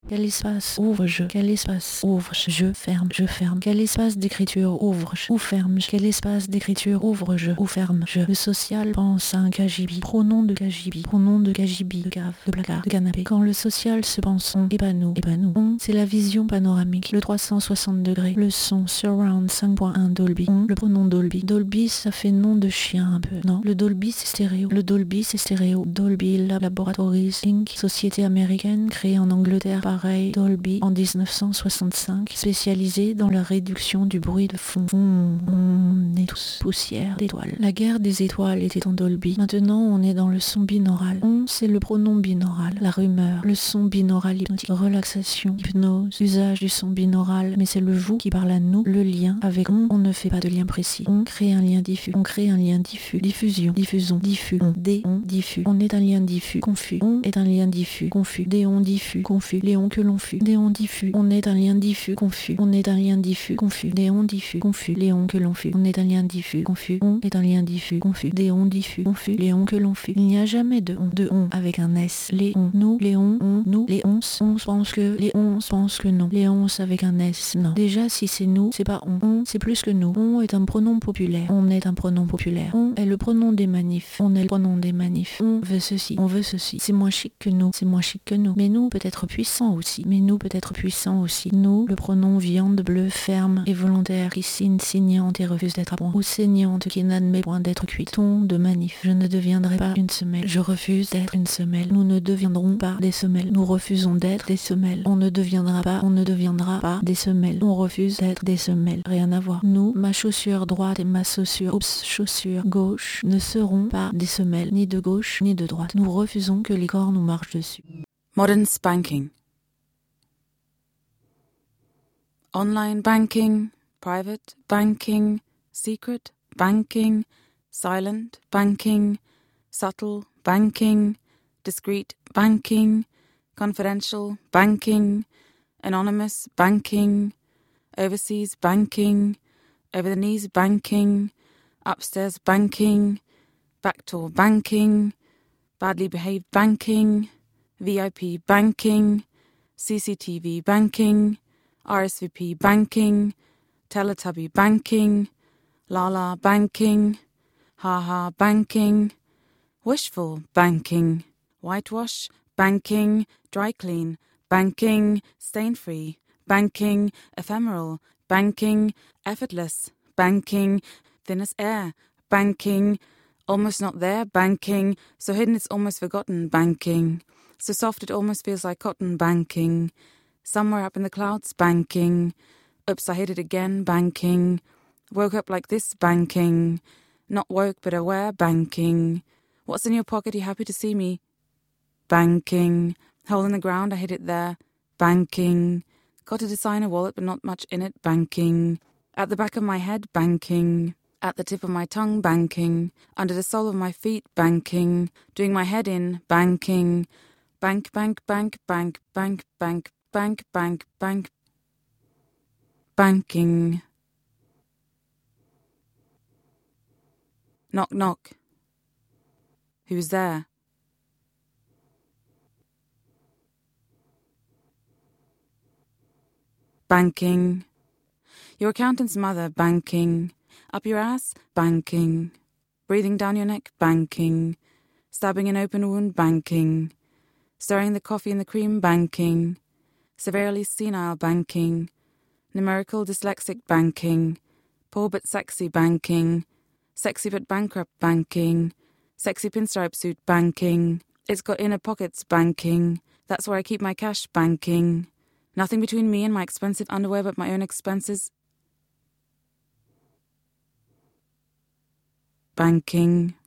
Quel espace ouvre-je? Quel espace ouvre-je? Je ferme, je ferme. Quel espace d'écriture ouvre-je ou ferme-je? Quel espace d'écriture ouvre-je ou ferme-je? Le social pense à un cagibi. Pronom de cagibi. Pronom de cagibi. De cave, de placard, de canapé. Quand le social se pense on, et pas nous. Et pas nous. On, c'est la vision panoramique. Le 360 degrés. Le son surround 5.1 Dolby. On, le pronom Dolby. Dolby, ça fait nom de chien un peu. Non, le Dolby c'est stéréo. Le Dolby c'est stéréo. Dolby Laboratories Inc. Société américaine créée en Angleterre par Ray Dolby en 1965, spécialisée dans la réduction du bruit de fond. On est tous poussière d'étoiles. La guerre des étoiles était en Dolby. Maintenant, on est dans le son binaural. On, c'est le pronom binaural. La rumeur, le son binaural hypnotique, relaxation, hypnose, usage du son binaural. Mais c'est le vous qui parle à nous. Le lien avec on ne fait pas de lien précis. On crée un lien diffus. On crée un lien diffus. Diffusion, diffusons, diffus. On diffus. On est un lien diffus. Confus. On est un lien diffus. Confus. Déon diffus. Confus. Léon que l'on fut. Déon diffus. On est un lien diffus. Confus. On est un lien diffus. Confus. Déon diffus. Confus. Léon que l'on fut. On est un lien diffus. Confus. On est un lien diffus. Confus. Déon diffus. Confus. Léon que l'on fut. Il n'y a jamais de on. De on avec un S. Léon. Nous. Léon. On. Nous. Les onces. On pense que. Les onces pensent que non. Les onces avec un S. Non. Déjà, si c'est nous, c'est pas on. On, c'est plus que nous. On est un pronom populaire. On est un pronom populaire. On est le pronom des manifs. On est le pronom des manifs. On veut ceci. On veut ceci. C'est moins chic que nous. C'est moins chic que nous. Mais nous, peut-être puissants aussi. Mais nous, peut-être puissants aussi. Nous, le pronom viande bleue, ferme et volontaire qui signe, signante et refuse d'être à point. Ou saignante qui n'admet point d'être cuite. Ton de manif. Je ne deviendrai pas une semelle. Je refuse d'être une semelle. Nous ne deviendrons pas des semelles. Nous refusons d'être des semelles. On ne deviendra pas des semelles. On refuse d'être des semelles. Rien à voir. Nous, ma chaussure droite et ma chaussure gauche ne seront pas des semelles, ni de gauche ni de droite. Nous refusons que les corps nous marchent dessus. Modern spanking. Online banking, private banking, secret banking, silent banking, subtle banking, discreet banking, confidential banking, anonymous banking, overseas banking, over-the-knees banking, upstairs banking, backdoor banking, badly behaved banking, VIP banking, CCTV banking, RSVP banking, Teletubby banking, Lala banking, Ha-ha banking, wishful banking, whitewash banking, dry clean banking, stain-free banking, ephemeral banking, effortless banking, thin as air banking, almost not there banking, so hidden it's almost forgotten banking, so soft it almost feels like cotton banking, somewhere up in the clouds banking, oops I hit it again banking, woke up like this banking, not woke but aware banking, what's in your pocket, you happy to see me banking, hole in the ground I hit it there banking, got a designer wallet but not much in it banking, at the back of my head banking, at the tip of my tongue banking, under the sole of my feet banking, doing my head in banking, bank bank bank bank bank bank bank bank bank banking. Knock knock. Who's there? Banking. Your accountant's mother banking. Up your ass banking. Breathing down your neck banking. Stabbing an open wound banking. Stirring the coffee and the cream banking. Severely senile banking. Numerical dyslexic banking. Poor but sexy banking. Sexy but bankrupt banking. Sexy pinstripe suit banking. It's got inner pockets banking. That's where I keep my cash banking. Nothing between me and my expensive underwear but my own expenses. Banking.